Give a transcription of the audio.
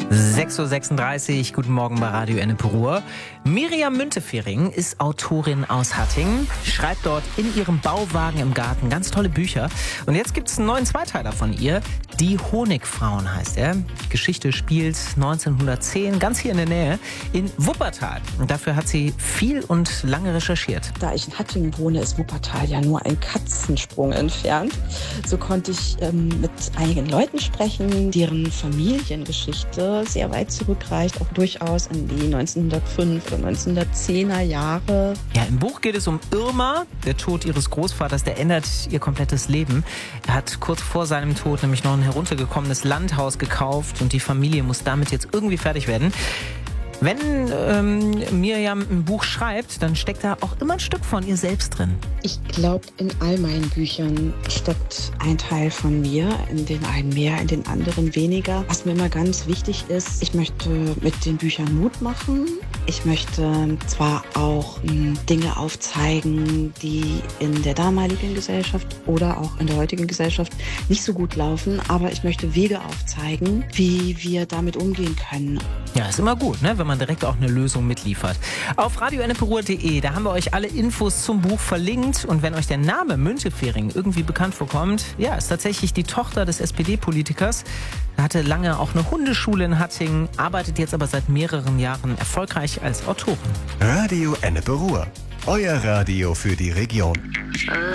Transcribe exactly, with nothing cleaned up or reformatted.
sechs Uhr sechsunddreißig, guten Morgen bei Radio Ennepe Ruhr. Miriam Müntefering ist Autorin aus Hattingen, schreibt dort in ihrem Bauwagen im Garten ganz tolle Bücher. Und jetzt gibt es einen neuen Zweiteiler von ihr. Die Honigfrauen heißt er. Die Geschichte spielt neunzehnhundertzehn, ganz hier in der Nähe, in Wuppertal. Und dafür hat sie viel und lange recherchiert. Da ich in Hattingen wohne, ist Wuppertal ja nur ein Katzensprung entfernt. So konnte ich ähm, mit einigen Leuten sprechen, deren Familiengeschichte sehr weit zurückreicht, auch durchaus in die neunzehnhundertfünf oder neunzehnhundertzehner Jahre. Ja, im Buch geht es um Irma. Der Tod ihres Großvaters, der ändert ihr komplettes Leben. Er hat kurz vor seinem Tod nämlich noch ein heruntergekommenes Landhaus gekauft und die Familie muss damit jetzt irgendwie fertig werden. Wenn ähm, Miriam ein Buch schreibt, dann steckt da auch immer ein Stück von ihr selbst drin. Ich glaube, in all meinen Büchern steckt ein Teil von mir, in den einen mehr, in den anderen weniger. Was mir immer ganz wichtig ist, ich möchte mit den Büchern Mut machen. Ich möchte zwar auch mh, Dinge aufzeigen, die in der damaligen Gesellschaft oder auch in der heutigen Gesellschaft nicht so gut laufen, aber ich möchte Wege aufzeigen, wie wir damit umgehen können. Ja, ist immer gut, ne, wenn man direkt auch eine Lösung mitliefert. Auf radio ennepe ruhr punkt de, da haben wir euch alle Infos zum Buch verlinkt. Und wenn euch der Name Müntefering irgendwie bekannt vorkommt, ja, ist tatsächlich die Tochter des S P D-Politikers. Er hatte lange auch eine Hundeschule in Hattingen, arbeitet jetzt aber seit mehreren Jahren erfolgreich als Autorin. Radio Ennepe Ruhr, euer Radio für die Region.